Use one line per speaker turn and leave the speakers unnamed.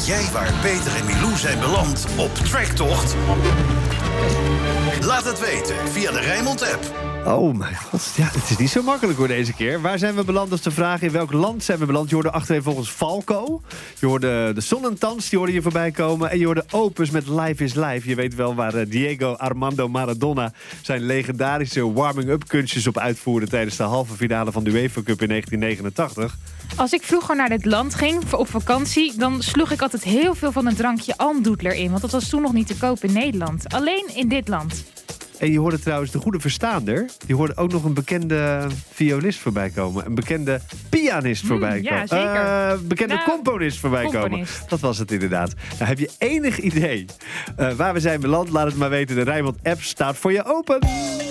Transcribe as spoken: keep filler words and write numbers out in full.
Weet jij waar Peter en Milou zijn beland op Tracktocht? Laat het weten via de Rijnmond-app.
Oh mijn god, ja, het is niet zo makkelijk hoor deze keer. Waar zijn we beland? Dat is de vraag. In welk land zijn we beland? Je hoorde achterin volgens Falco. Je hoorde de Sonnentans, die hoorde je voorbij komen. En je hoorde Opus met Life is Life. Je weet wel waar Diego Armando Maradona zijn legendarische warming-up kunstjes op uitvoerde tijdens de halve finale van de UEFA Cup in negentien negenentachtig.
Als ik vroeger naar dit land ging voor op vakantie, dan sloeg ik altijd heel veel van een drankje Almdudler in. Want dat was toen nog niet te koop in Nederland. Alleen in dit land.
En je hoorde trouwens de goede verstaander. Je hoorde ook nog een bekende violist voorbij komen. Een bekende pianist voorbij
mm,
komen.
Ja, zeker.
Uh, bekende
nou,
componist voorbij
componist.
komen. Dat was het inderdaad. Nou, heb je enig idee uh, waar we zijn beland? Laat het maar weten. De Rijnmond-app staat voor je open.